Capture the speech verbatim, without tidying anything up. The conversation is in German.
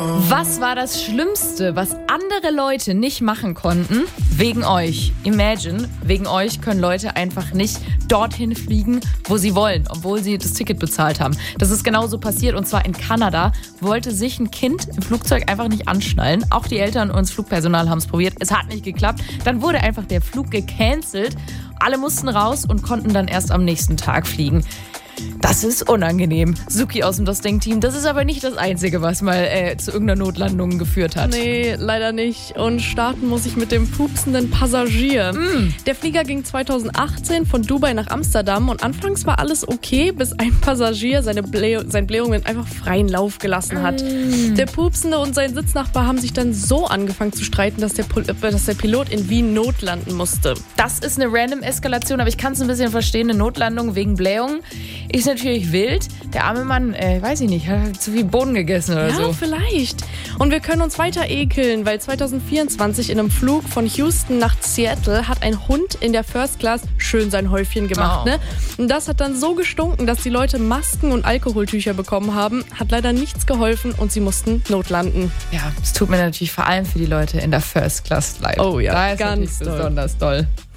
Was war das Schlimmste, was andere Leute nicht machen konnten? Wegen euch. Imagine, wegen euch können Leute einfach nicht dorthin fliegen, wo sie wollen, obwohl sie das Ticket bezahlt haben. Das ist genauso passiert, und zwar in Kanada. Wollte sich ein Kind im Flugzeug einfach nicht anschnallen. Auch die Eltern und das Flugpersonal haben es probiert. Es hat nicht geklappt. Dann wurde einfach der Flug gecancelt. Alle mussten raus und konnten dann erst am nächsten Tag fliegen. Das ist unangenehm. Suki aus dem Das Ding-Team, das ist aber nicht das Einzige, was mal äh, zu irgendeiner Notlandung geführt hat. Nee, leider nicht. Und starten muss ich mit dem pupsenden Passagier. Mm. Der Flieger ging zweitausendachtzehn von Dubai nach Amsterdam und anfangs war alles okay, bis ein Passagier seine Blä- sein Blähungen einfach freien Lauf gelassen hat. Mm. Der Pupsende und sein Sitznachbar haben sich dann so angefangen zu streiten, dass der, Pol- äh, dass der Pilot in Wien notlanden musste. Das ist eine random Eskalation, aber ich kann es ein bisschen verstehen. Eine Notlandung wegen Blähungen ist natürlich wild. Der arme Mann, äh, weiß ich nicht, hat halt zu viel Boden gegessen oder Ja, so. vielleicht. Und wir können uns weiter ekeln, weil zweitausendvierundzwanzig in einem Flug von Houston nach Seattle hat ein Hund in der First Class schön sein Häufchen gemacht. Oh. Ne? Und das hat dann so gestunken, dass die Leute Masken und Alkoholtücher bekommen haben. Hat leider nichts geholfen und sie mussten notlanden. Ja, es tut mir natürlich vor allem für die Leute in der First Class leid. Oh ja, da ist ganz natürlich doll. besonders doll.